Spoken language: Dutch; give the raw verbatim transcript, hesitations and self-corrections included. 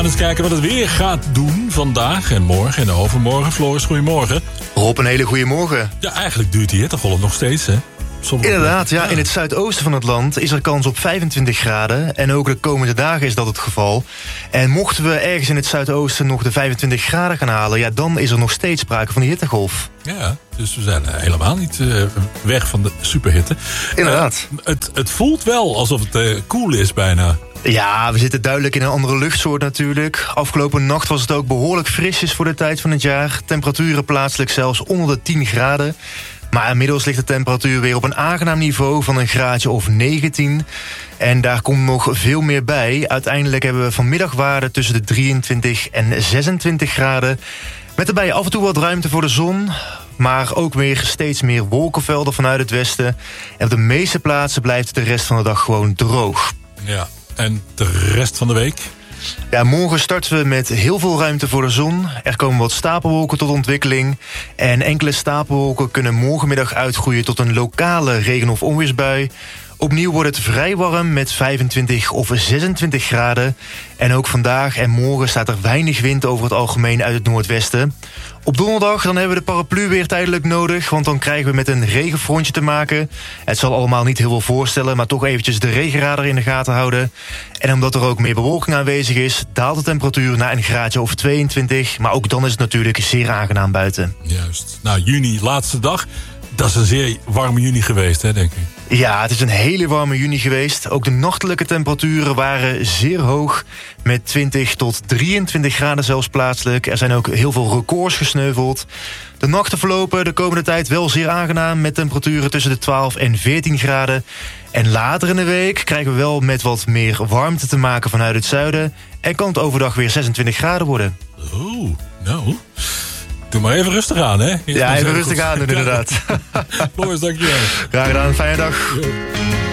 eens kijken wat het weer gaat doen vandaag en morgen en overmorgen. Floris, goedemorgen. Rob, een hele goede morgen. Ja, eigenlijk duurt die hittegolf nog steeds, hè? Sommige Inderdaad, ja, ja. in het zuidoosten van het land is er kans op vijfentwintig graden. En ook de komende dagen is dat het geval. En mochten we ergens in het zuidoosten nog de vijfentwintig graden gaan halen, ja, dan is er nog steeds sprake van die hittegolf. Ja, dus we zijn helemaal niet uh, weg van de superhitte. Inderdaad. Uh, het, het voelt wel alsof het uh, koel is bijna. Ja, we zitten duidelijk in een andere luchtsoort natuurlijk. Afgelopen nacht was het ook behoorlijk frisjes voor de tijd van het jaar. Temperaturen plaatselijk zelfs onder de tien graden. Maar inmiddels ligt de temperatuur weer op een aangenaam niveau van een graadje of negentien. En daar komt nog veel meer bij. Uiteindelijk hebben we vanmiddag waarden tussen de drieëntwintig en zesentwintig graden. Met erbij af en toe wat ruimte voor de zon. Maar ook weer steeds meer wolkenvelden vanuit het westen. En op de meeste plaatsen blijft de rest van de dag gewoon droog. Ja, en de rest van de week? Ja, morgen starten we met heel veel ruimte voor de zon. Er komen wat stapelwolken tot ontwikkeling. En enkele stapelwolken kunnen morgenmiddag uitgroeien tot een lokale regen- of onweersbui. Opnieuw wordt het vrij warm met vijfentwintig of zesentwintig graden. En ook vandaag en morgen staat er weinig wind over het algemeen uit het noordwesten. Op donderdag dan hebben we de paraplu weer tijdelijk nodig, want dan krijgen we met een regenfrontje te maken. Het zal allemaal niet heel veel voorstellen, maar toch eventjes de regenradar in de gaten houden. En omdat er ook meer bewolking aanwezig is, daalt de temperatuur naar een graadje of tweeëntwintig. Maar ook dan is het natuurlijk zeer aangenaam buiten. Juist. Nou, juni, laatste dag. Dat is een zeer warme juni geweest, hè, denk ik. Ja, het is een hele warme juni geweest. Ook de nachtelijke temperaturen waren zeer hoog. Met twintig tot drieëntwintig graden zelfs plaatselijk. Er zijn ook heel veel records gesneuveld. De nachten verlopen de komende tijd wel zeer aangenaam. Met temperaturen tussen de twaalf en veertien graden. En later in de week krijgen we wel met wat meer warmte te maken vanuit het zuiden. En kan het overdag weer zesentwintig graden worden. Oeh, nou... Doe maar even rustig aan, hè? Ja, even rustig aan doen, inderdaad. Floris, dankjewel. Graag gedaan, fijne dag. Jo.